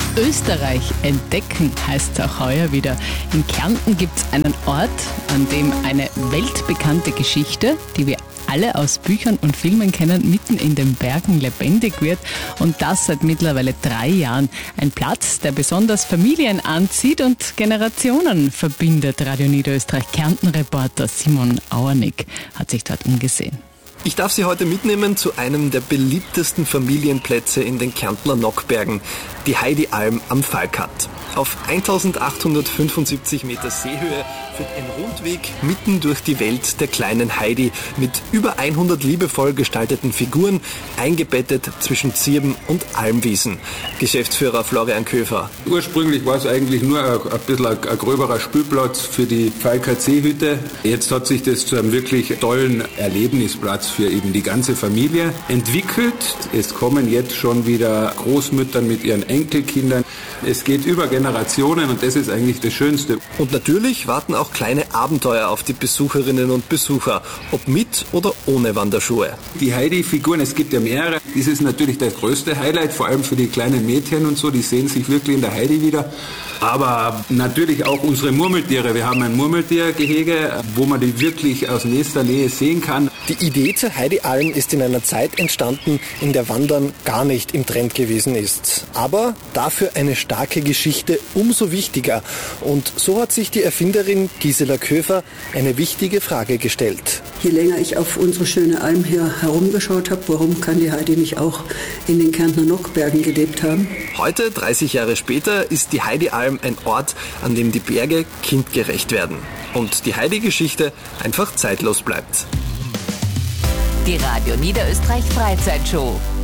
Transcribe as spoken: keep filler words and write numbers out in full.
Österreich entdecken heißt es auch heuer wieder. In Kärnten gibt es einen Ort, an dem eine weltbekannte Geschichte, die wir alle aus Büchern und Filmen kennen, mitten in den Bergen lebendig wird. Und das seit mittlerweile drei Jahren. Ein Platz, der besonders Familien anzieht und Generationen verbindet. Radio Niederösterreich Kärnten-Reporter Simon Auernick hat sich dort umgesehen. Ich darf Sie heute mitnehmen zu einem der beliebtesten Familienplätze in den Kärntner Nockbergen, die Heidi-Alm am Falkhat. Auf eintausendachthundertfünfundsiebzig Meter Seehöhe führt ein Rundweg mitten durch die Welt der kleinen Heidi mit über hundert liebevoll gestalteten Figuren, eingebettet zwischen Zirben und Almwiesen. Geschäftsführer Florian Köfer. Ursprünglich war es eigentlich nur ein, ein bisschen ein, ein gröberer Spielplatz für die Falkhat Seehütte. Jetzt hat sich das zu einem wirklich tollen Erlebnisplatz für eben die ganze Familie entwickelt. Es kommen jetzt schon wieder Großmütter mit ihren Enkelkindern. Es geht über Generationen und das ist eigentlich das Schönste. Und natürlich warten auch kleine Abenteuer auf die Besucherinnen und Besucher, ob mit oder ohne Wanderschuhe. Die Heidi-Figuren, es gibt ja mehrere. Das ist natürlich das größte Highlight, vor allem für die kleinen Mädchen und so. Die sehen sich wirklich in der Heidi wieder. Aber natürlich auch unsere Murmeltiere. Wir haben ein Murmeltiergehege, wo man die wirklich aus nächster Nähe sehen kann. Die Idee zur Heidi-Alm ist in einer Zeit entstanden, in der Wandern gar nicht im Trend gewesen ist. Aber dafür eine starke Geschichte umso wichtiger. Und so hat sich die Erfinderin Gisela Köfer eine wichtige Frage gestellt. Je länger ich auf unsere schöne Alm hier herumgeschaut habe, warum kann die Heidi nicht auch in den Kärntner Nockbergen gelebt haben? Heute, dreißig Jahre später, ist die Heidi-Alm ein Ort, an dem die Berge kindgerecht werden. Und die Heidi-Geschichte einfach zeitlos bleibt. Die Radio Niederösterreich Freizeitshow.